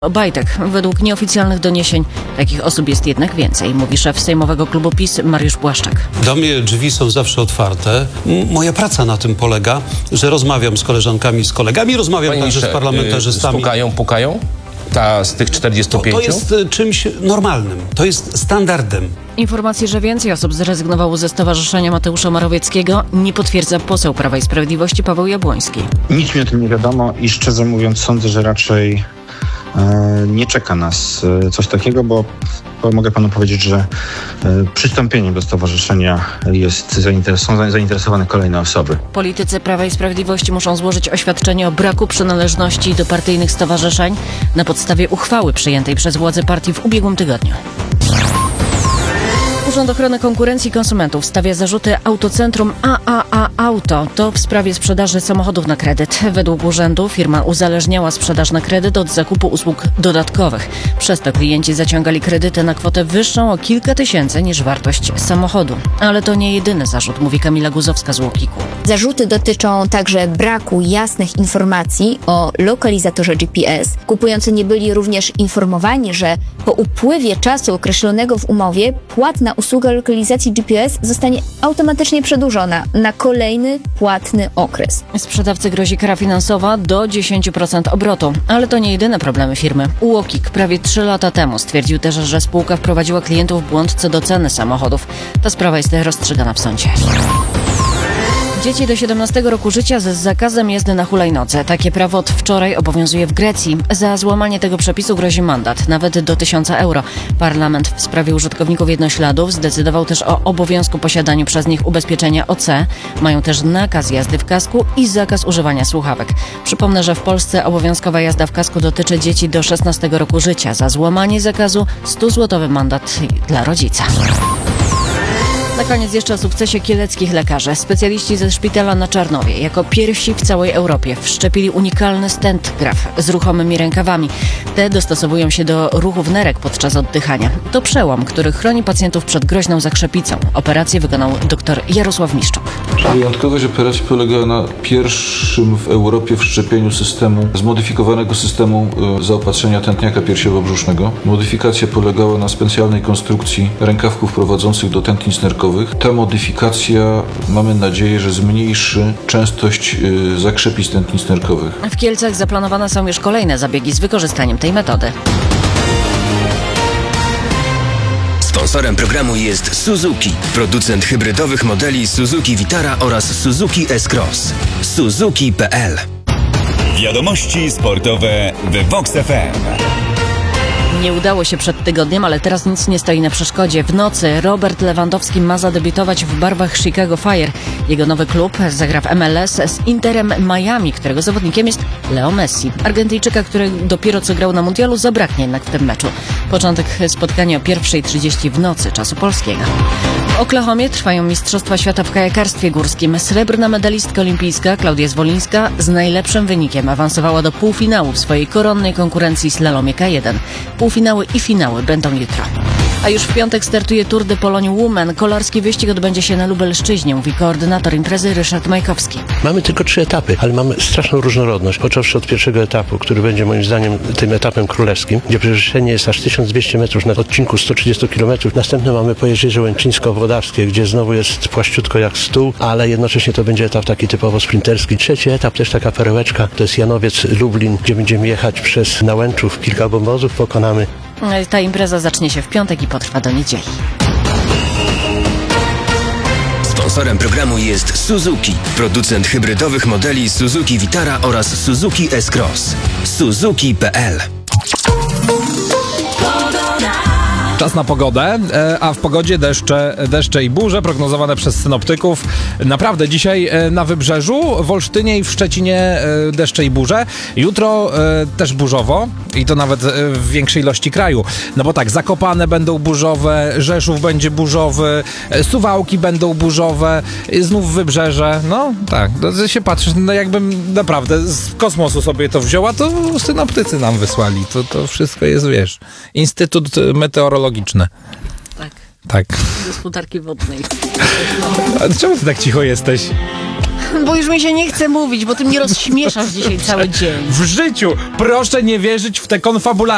Obajtek. Według nieoficjalnych doniesień takich osób jest jednak więcej, mówi szef Sejmowego Klubu PiS Mariusz Błaszczak. Do mnie drzwi są zawsze otwarte. Moja praca na tym polega, że rozmawiam z koleżankami, z kolegami, rozmawiam także z parlamentarzystami. Pukają? Z tych 45? To jest czymś normalnym, to jest standardem. Informacji, że więcej osób zrezygnowało ze Stowarzyszenia Mateusza Morawieckiego, nie potwierdza poseł Prawa i Sprawiedliwości Paweł Jabłoński. Nic mi o tym nie wiadomo i szczerze mówiąc sądzę, że raczej nie czeka nas coś takiego, bo mogę panu powiedzieć, że przystąpieniem do stowarzyszenia są zainteresowane kolejne osoby. Politycy Prawa i Sprawiedliwości muszą złożyć oświadczenie o braku przynależności do partyjnych stowarzyszeń na podstawie uchwały przyjętej przez władze partii w ubiegłym tygodniu. Urząd Ochrony Konkurencji i Konsumentów stawia zarzuty Autocentrum AAA Auto. To w sprawie sprzedaży samochodów na kredyt. Według urzędu firma uzależniała sprzedaż na kredyt od zakupu usług dodatkowych. Przez to klienci zaciągali kredyty na kwotę wyższą o kilka tysięcy niż wartość samochodu. Ale to nie jedyny zarzut, mówi Kamila Guzowska z UOKiK-u. Zarzuty dotyczą także braku jasnych informacji o lokalizatorze GPS. Kupujący nie byli również informowani, że po upływie czasu określonego w umowie płatna usługa lokalizacji GPS zostanie automatycznie przedłużona na kolejny płatny okres. Sprzedawcy grozi kara finansowa do 10% obrotu. Ale to nie jedyne problemy firmy. UOKiK prawie 3 lata temu stwierdził też, że spółka wprowadziła klientów w błąd co do ceny samochodów. Ta sprawa jest rozstrzygana w sądzie. Dzieci do 17 roku życia z zakazem jazdy na hulajnodze. Takie prawo od wczoraj obowiązuje w Grecji. Za złamanie tego przepisu grozi mandat, nawet do 1000 euro. Parlament w sprawie użytkowników jednośladów zdecydował też o obowiązku posiadania przez nich ubezpieczenia OC. Mają też nakaz jazdy w kasku i zakaz używania słuchawek. Przypomnę, że w Polsce obowiązkowa jazda w kasku dotyczy dzieci do 16 roku życia. Za złamanie zakazu 100-złotowy mandat dla rodzica. Na koniec jeszcze o sukcesie kieleckich lekarzy. Specjaliści ze szpitala na Czarnowie jako pierwsi w całej Europie wszczepili unikalny stent graf z ruchomymi rękawami. Te dostosowują się do ruchów nerek podczas oddychania. To przełom, który chroni pacjentów przed groźną zakrzepicą. Operację wykonał dr Jarosław Miszczuk. Wyjątkowość operacji polegała na pierwszym w Europie wszczepieniu zmodyfikowanego systemu zaopatrzenia tętniaka piersiowo-brzusznego. Modyfikacja polegała na specjalnej konstrukcji rękawków prowadzących do tętnic nerkowych. Ta modyfikacja, mamy nadzieję, że zmniejszy częstość zakrzepic tętnic nerkowych. W Kielcach zaplanowane są już kolejne zabiegi z wykorzystaniem tej metody. Sponsorem programu jest Suzuki, producent hybrydowych modeli Suzuki Vitara oraz Suzuki S-Cross. Suzuki.pl. Wiadomości sportowe w Vox FM. Nie udało się przed tygodniem, ale teraz nic nie stoi na przeszkodzie. W nocy Robert Lewandowski ma zadebiutować w barwach Chicago Fire. Jego nowy klub zagra w MLS z Interem Miami, którego zawodnikiem jest Leo Messi. Argentyjczyka, który dopiero co grał na mundialu, zabraknie jednak w tym meczu. Początek spotkania o 1:30 w nocy czasu polskiego. W Oklahomie trwają Mistrzostwa Świata w kajakarstwie górskim. Srebrna medalistka olimpijska Klaudia Zwolińska z najlepszym wynikiem awansowała do półfinału w swojej koronnej konkurencji slalomie K1. Półfinały i finały będą jutro. A już w piątek startuje Tour de Pologne Women. Kolarski wyścig odbędzie się na Lubelszczyźnie, mówi koordynator imprezy Ryszard Majkowski. Mamy tylko 3 etapy, ale mamy straszną różnorodność. Począwszy od pierwszego etapu, który będzie moim zdaniem tym etapem królewskim, gdzie przewyższenie jest aż 1200 metrów na odcinku 130 km. Następnie mamy Pojezierze Łęczyńsko-Wodarskie, gdzie znowu jest płaściutko jak stół, ale jednocześnie to będzie etap taki typowo sprinterski. Trzeci etap, też taka perełeczka, to jest Janowiec-Lublin, gdzie będziemy jechać przez Nałęczów, kilka obozów pokonamy. Ta impreza zacznie się w piątek i potrwa do niedzieli. Sponsorem programu jest Suzuki, producent hybrydowych modeli Suzuki Vitara oraz Suzuki S-Cross. Suzuki.pl. Czas na pogodę, a w pogodzie deszcze i burze prognozowane przez synoptyków. Naprawdę dzisiaj na Wybrzeżu, w Olsztynie i w Szczecinie deszcze i burze. Jutro też burzowo i to nawet w większej ilości kraju. No bo tak, Zakopane będą burzowe, Rzeszów będzie burzowy, Suwałki będą burzowe, znów Wybrzeże. No tak, to się patrzy, no jakbym naprawdę z kosmosu sobie to wzięła, to synoptycy nam wysłali. To wszystko jest, wiesz, Instytut Meteorologiczny. Tak. Gospodarki wodnej. A czemu ty tak cicho jesteś? Bo już mi się nie chce mówić, bo ty mnie rozśmieszasz dzisiaj cały dzień. W życiu proszę nie wierzyć w te konfabulacje.